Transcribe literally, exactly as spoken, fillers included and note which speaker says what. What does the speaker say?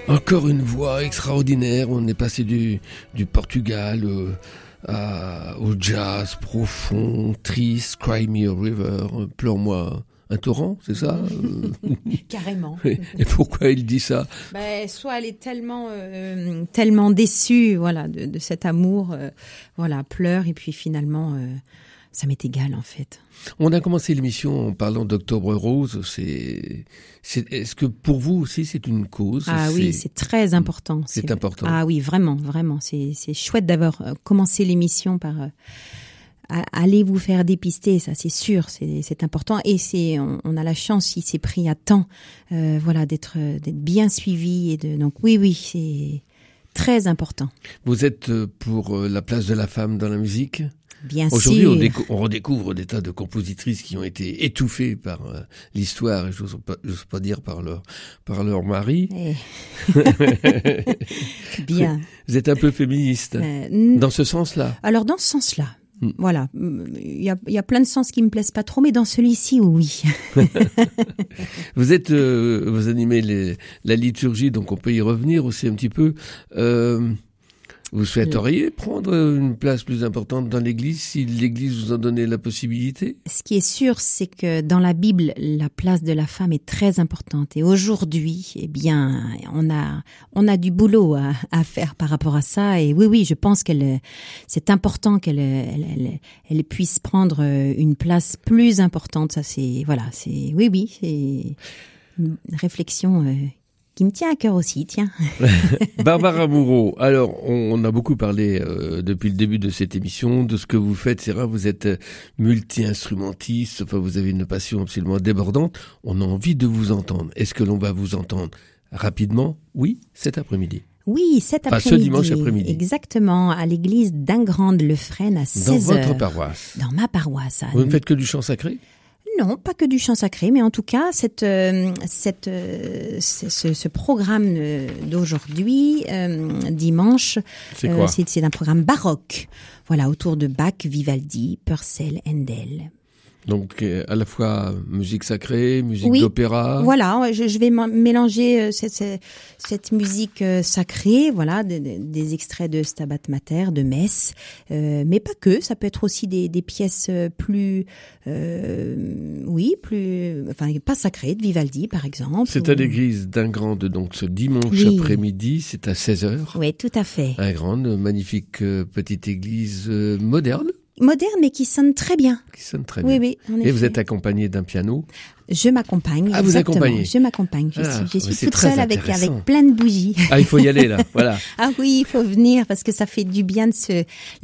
Speaker 1: Encore une voix extraordinaire. On est passé du, du Portugal euh, à, au jazz profond, triste, Cry Me a River, pleure-moi un torrent, c'est ça?
Speaker 2: Carrément.
Speaker 1: Et pourquoi il dit ça?
Speaker 2: Ben, soit elle est tellement, euh, tellement déçue, voilà, de, de cet amour, euh, voilà, pleure et puis finalement, euh, ça m'est égal en fait.
Speaker 1: On a commencé l'émission en parlant d'Octobre Rose. C'est, c'est, est-ce que pour vous aussi c'est une cause?
Speaker 2: Ah
Speaker 1: c'est...
Speaker 2: oui, c'est très important.
Speaker 1: C'est, c'est important.
Speaker 2: Ah oui, vraiment, vraiment. C'est, c'est chouette d'avoir commencé l'émission par. Euh, Allez vous faire dépister, ça c'est sûr, c'est, c'est important et c'est on, on a la chance, il s'est pris à temps, euh, voilà, d'être d'être bien suivi et de donc oui oui c'est très important.
Speaker 1: Vous êtes pour la place de la femme dans la musique?
Speaker 2: Bien
Speaker 1: Aujourd'hui,
Speaker 2: sûr.
Speaker 1: Aujourd'hui, on, on redécouvre des tas de compositrices qui ont été étouffées par euh, l'histoire, et je n'ose pas, j'ose pas dire par leur, par leur mari.
Speaker 2: Eh. Bien.
Speaker 1: Vous êtes un peu féministe, euh, dans ce sens-là?
Speaker 2: Alors, dans ce sens-là. Hmm. Voilà, il y a, il y a plein de sens qui me plaisent pas trop, mais dans celui-ci, oui.
Speaker 1: Vous êtes, euh, vous animez les, la liturgie, donc on peut y revenir aussi un petit peu. Euh, vous souhaiteriez prendre une place plus importante dans l'Église si l'Église vous en donnait la possibilité?
Speaker 2: Ce qui est sûr, c'est que dans la Bible, la place de la femme est très importante. Et aujourd'hui, eh bien, on a on a du boulot à, à faire par rapport à ça. Et oui, oui, je pense qu'elle c'est important qu'elle elle, elle, elle puisse prendre une place plus importante. Ça, c'est voilà, c'est oui, oui, c'est une réflexion. Euh, qui me tient à cœur aussi, tiens.
Speaker 1: Barbara Moureau, alors on, on a beaucoup parlé euh, depuis le début de cette émission de ce que vous faites, c'est vrai, vous êtes multi-instrumentiste, enfin vous avez une passion absolument débordante, on a envie de vous entendre. Est-ce que l'on va vous entendre rapidement? Oui, cet après-midi.
Speaker 2: Oui, cet
Speaker 1: enfin,
Speaker 2: après-midi.
Speaker 1: Ce dimanche après-midi.
Speaker 2: Exactement, à l'église d'Ingrande-le-Frêne à seize heures.
Speaker 1: Dans votre paroisse?
Speaker 2: Dans ma paroisse.
Speaker 1: Vous ne faites que du chant sacré?
Speaker 2: Non, pas que du chant sacré, mais en tout cas, cette, euh, cette, euh, ce, ce programme d'aujourd'hui, euh, dimanche,
Speaker 1: c'est, quoi
Speaker 2: euh, c'est, c'est un programme baroque. Voilà, autour de Bach, Vivaldi, Purcell, Handel.
Speaker 1: Donc, à la fois musique sacrée, musique
Speaker 2: oui,
Speaker 1: d'opéra.
Speaker 2: Voilà, je, je vais mélanger cette, cette, cette musique sacrée, voilà, des, des extraits de Stabat Mater, de messe, euh, mais pas que. Ça peut être aussi des, des pièces plus, euh, oui, plus, enfin, pas sacrées, de Vivaldi, par exemple.
Speaker 1: C'est
Speaker 2: ou...
Speaker 1: à l'église d'Ingrande, donc ce dimanche
Speaker 2: oui.
Speaker 1: après-midi, c'est à seize heures.
Speaker 2: Oui, tout à fait.
Speaker 1: Ingrande, magnifique euh, petite église euh, moderne.
Speaker 2: Moderne, mais qui sonne très bien.
Speaker 1: Qui sonne très bien.
Speaker 2: Oui, oui, en
Speaker 1: Et
Speaker 2: effet.
Speaker 1: vous êtes accompagné d'un piano?
Speaker 2: Je m'accompagne.
Speaker 1: Ah, vous accompagnez?
Speaker 2: Je m'accompagne. Je
Speaker 1: ah,
Speaker 2: suis, je suis toute seule avec, avec plein de bougies.
Speaker 1: Ah, il faut y aller, là. Voilà.
Speaker 2: Ah oui, il faut venir parce que ça fait du bien de se,